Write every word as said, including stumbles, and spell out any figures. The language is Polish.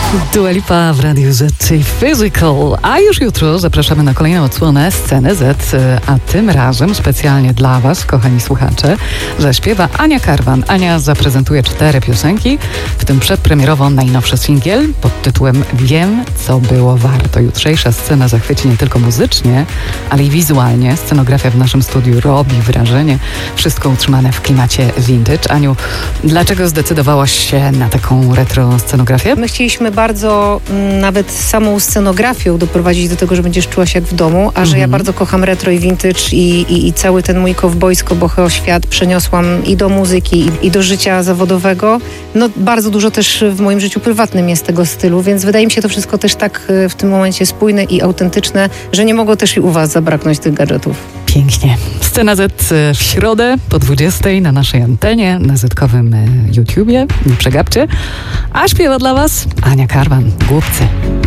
Dua Lipa w Radiu Z, czyli Physical. A już jutro zapraszamy na kolejną odsłonę Sceny Z, a tym razem specjalnie dla Was, kochani słuchacze, zaśpiewa Ania Karwan. Ania zaprezentuje cztery piosenki, w tym przedpremierowo najnowszy singiel pod tytułem Wiem, co było warto. Jutrzejsza scena zachwyci nie tylko muzycznie, ale i wizualnie. Scenografia w naszym studiu robi wrażenie. Wszystko utrzymane w klimacie vintage. Aniu, dlaczego zdecydowałaś się na taką retro scenografię? My chcieliśmy bardzo m, nawet samą scenografią doprowadzić do tego, że będziesz czuła się jak w domu, a że Mhm. ja bardzo kocham retro i vintage i, i, i cały ten mój kowbojsko-boheo świat przeniosłam i do muzyki, i, i do życia zawodowego. No bardzo dużo też w moim życiu prywatnym jest tego stylu, więc wydaje mi się to wszystko też tak w tym momencie spójne i autentyczne, że nie mogło też i u Was zabraknąć tych gadżetów. Pięknie. Scena Z w środę po dwudziestej na naszej antenie, na zetkowym YouTubie. Nie przegapcie. A śpiewa dla Was Ania Karwan, Głupcy.